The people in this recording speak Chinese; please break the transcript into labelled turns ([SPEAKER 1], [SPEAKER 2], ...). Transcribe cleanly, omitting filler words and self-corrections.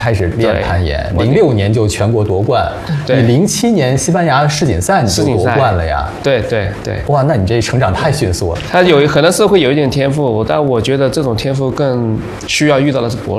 [SPEAKER 1] 开始练攀岩，06年就全国夺冠，你07年西班牙世锦赛你就夺冠了呀？
[SPEAKER 2] 对。
[SPEAKER 1] 哇，那你这成长太迅速了。
[SPEAKER 2] 他可能是会有一点天赋，但我觉得这种天赋更需要遇到的是伯